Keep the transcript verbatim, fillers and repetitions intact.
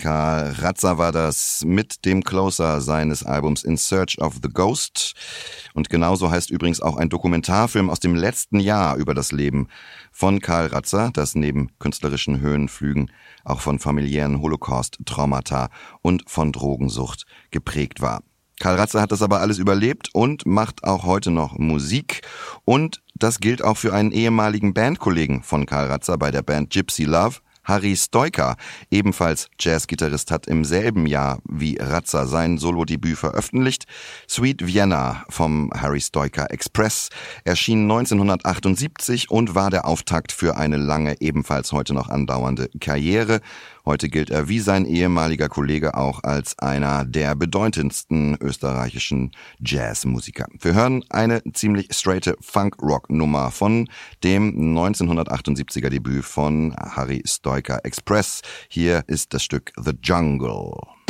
Karl Ratzer war das mit dem Closer seines Albums In Search of the Ghost. Und genauso heißt übrigens auch ein Dokumentarfilm aus dem letzten Jahr über das Leben von Karl Ratzer, das neben künstlerischen Höhenflügen auch von familiären Holocaust-Traumata und von Drogensucht geprägt war. Karl Ratzer hat das aber alles überlebt und macht auch heute noch Musik. Und das gilt auch für einen ehemaligen Bandkollegen von Karl Ratzer bei der Band Gypsy Love. Harry Stoica, ebenfalls Jazzgitarrist, hat im selben Jahr wie Ratzer sein Solodebüt veröffentlicht. Sweet Vienna vom Harry Stoica Express erschien neunzehnhundertachtundsiebzig und war der Auftakt für eine lange, ebenfalls heute noch andauernde Karriere. Heute gilt er wie sein ehemaliger Kollege auch als einer der bedeutendsten österreichischen Jazzmusiker. Wir hören eine ziemlich straighte Funk-Rock-Nummer von dem neunzehnhundertachtundsiebziger Debüt von Harry Stoica Express. Hier ist das Stück The Jungle.